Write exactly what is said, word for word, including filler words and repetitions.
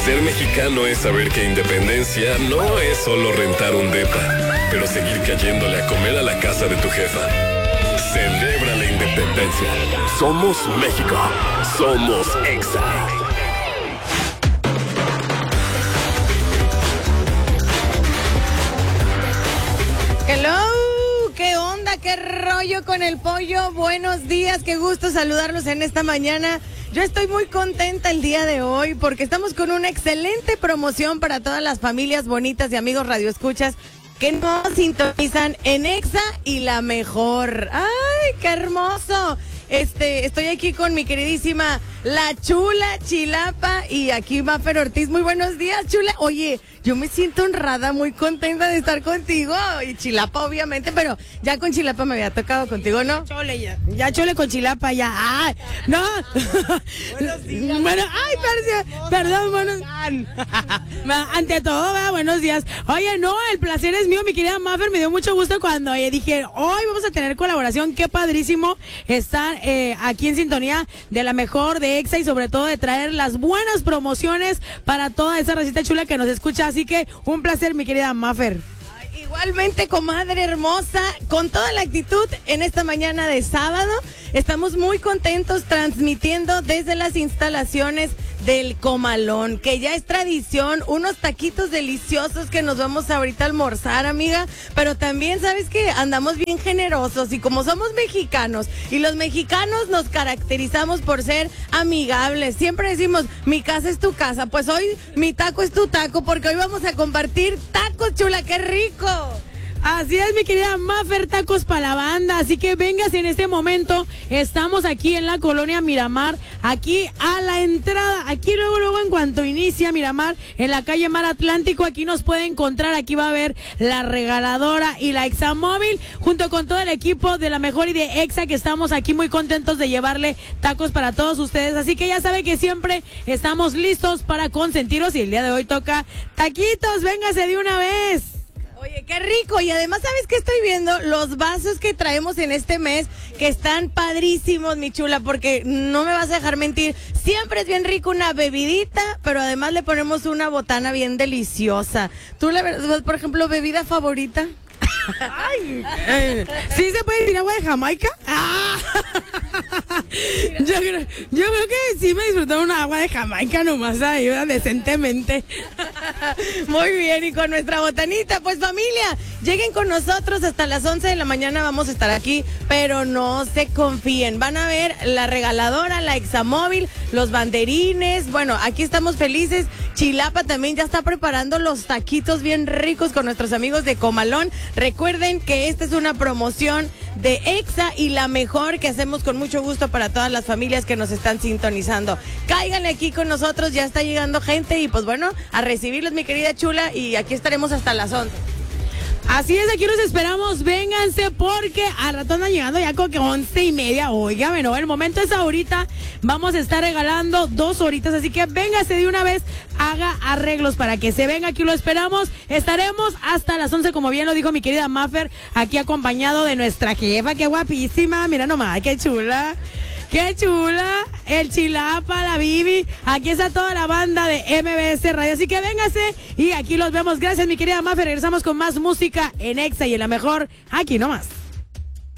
Ser mexicano es saber que independencia no es solo rentar un depa, pero seguir cayéndole a comer a la casa de tu jefa. Celebra la independencia. Somos México. Somos Exa. Hello, ¿qué onda? ¿Qué rollo con el pollo? Buenos días, qué gusto saludarlos en esta mañana. Yo estoy muy contenta el día de hoy porque estamos con una excelente promoción para todas las familias bonitas y amigos radioescuchas que nos sintonizan en Exa y La Mejor. ¡Ay, qué hermoso! Este, estoy aquí con mi queridísima La Chula Chilapa y aquí Mafer Ortiz. Muy buenos días, Chula. Oye, yo me siento honrada, muy contenta de estar contigo. Y Chilapa, obviamente, pero ya con Chilapa me había tocado contigo, ¿no? Chole ya. Ya chole con Chilapa, ya. ¡Ay! ¡No! Buenos días. Bueno, ¡ay, perdón! Perdón, buenos... Ante todo, ¿verdad? Buenos días. Oye, no, el placer es mío, mi querida Mafer. Me dio mucho gusto cuando eh, dije, hoy vamos a tener colaboración. Qué padrísimo estar eh, aquí en sintonía de La Mejor, de Exa y sobre todo de traer las buenas promociones para toda esa racita chula que nos escucha. Así que un placer, mi querida Mafer. Igualmente, comadre hermosa, con toda la actitud en esta mañana de sábado. Estamos muy contentos transmitiendo desde las instalaciones del Comalón, que ya es tradición, unos taquitos deliciosos que nos vamos ahorita a almorzar, amiga, pero también, ¿sabes qué? Andamos bien generosos y como somos mexicanos, y los mexicanos nos caracterizamos por ser amigables, siempre decimos, mi casa es tu casa, pues hoy mi taco es tu taco, porque hoy vamos a compartir tacos, chula, qué rico. Así es, mi querida Mafer, tacos para la banda, así que vengas en este momento, estamos aquí en la colonia Miramar, aquí a la entrada, aquí luego, luego en cuanto inicia Miramar, en la calle Mar Atlántico, aquí nos puede encontrar, aquí va a haber la regaladora y la Exa Móvil, junto con todo el equipo de La Mejor y de Exa, que estamos aquí muy contentos de llevarle tacos para todos ustedes, así que ya sabe que siempre estamos listos para consentiros y el día de hoy toca taquitos, véngase de una vez. Oye, qué rico. Y además, ¿sabes qué estoy viendo? Los vasos que traemos en este mes, que están padrísimos, mi chula, porque no me vas a dejar mentir. Siempre es bien rico una bebidita, pero además le ponemos una botana bien deliciosa. ¿Tú, la verdad, por ejemplo, bebida favorita? Ay, eh, ¿sí se puede decir agua de Jamaica? Ah. Yo, creo, yo creo que sí me disfrutó una agua de Jamaica nomás ahí, decentemente. Muy bien, y con nuestra botanita, pues familia, lleguen con nosotros hasta las once de la mañana, vamos a estar aquí, pero no se confíen, van a ver la regaladora, la Examóvil, los banderines, bueno, aquí estamos felices. Chilapa también ya está preparando los taquitos bien ricos con nuestros amigos de Comalón. Recuerden que esta es una promoción de Exa y La Mejor que hacemos con mucho gusto para todas las familias que nos están sintonizando. Cáiganle aquí con nosotros, ya está llegando gente y pues bueno, a recibirlos, mi querida chula, y aquí estaremos hasta las once. Así es, aquí los esperamos, vénganse porque al rato andan llegando ya como que once y media, óigame, no, el momento es ahorita, vamos a estar regalando dos horitas, así que véngase de una vez, haga arreglos para que se venga, aquí lo esperamos, estaremos hasta las once, como bien lo dijo mi querida Mafer, aquí acompañado de nuestra jefa, qué guapísima, mira nomás, qué chula. ¡Qué chula! El Chilapa, la Bibi. Aquí está toda la banda de M B S Radio. Así que véngase y aquí los vemos. Gracias, mi querida Mafe. Regresamos con más música en Exa y en La Mejor. Aquí nomás.